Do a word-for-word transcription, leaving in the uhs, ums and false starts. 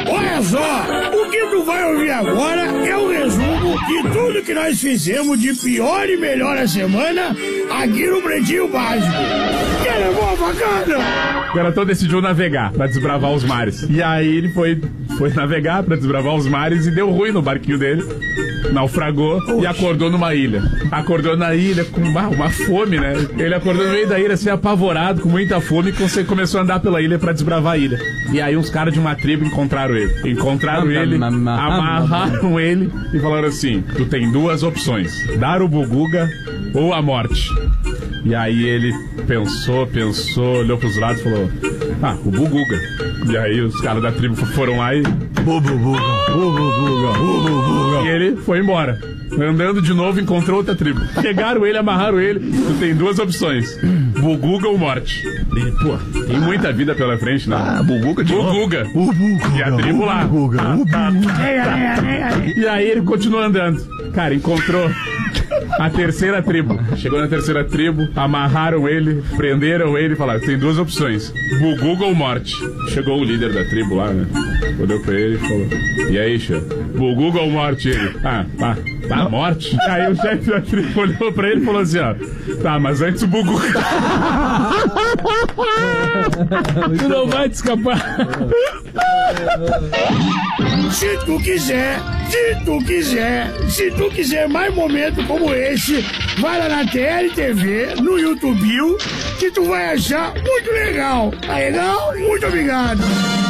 Olha só, o que tu vai ouvir agora é o resumo de tudo que nós fizemos de pior e melhor a semana aqui no Pretinho Básico. Quer levar a facada? O Garatão decidiu navegar pra desbravar os mares. E aí ele foi, foi navegar pra desbravar os mares e deu ruim no barquinho dele. Naufragou. Oxi. E acordou numa ilha. Acordou na ilha com uma, uma fome, né? Ele acordou no meio da ilha assim, apavorado, com muita fome, e começou a andar pela ilha pra desbravar a ilha. E aí uns caras de uma tribo encontraram ele. Encontraram ele, amarraram ele e falaram assim: tu tem duas opções, dar o buguga ou a morte. E aí ele pensou, pensou, olhou pros lados e falou: ah, o buguga. E aí os caras da tribo foram lá e... O buguga, o buguga, o buguga. E ele foi embora. Andando de novo, encontrou outra tribo. Pegaram ele, amarraram ele. Tu tem duas opções: buguga ou morte. E, pô, tem muita vida pela frente, né? Ah, buguga de buguga. O buguga. E a tribo lá. O buguga, o buguga. E aí ele continuou andando. Cara, encontrou a terceira tribo. Chegou na terceira tribo, amarraram ele, prenderam ele e falaram: tem duas opções, buguga ou morte. Chegou o líder da tribo lá, né? Olhou pra ele e falou: e aí, chefe? Buguga ou morte? Ele: ah, tá, tá, morte? Aí o chefe da tribo olhou pra ele e falou assim: ó, tá, mas antes o buguga. Tu não vai te escapar. Se tu quiser, se tu quiser, se tu quiser mais momentos como esse, vai lá na T L T V, no YouTube, que tu vai achar muito legal. Tá legal? Muito obrigado.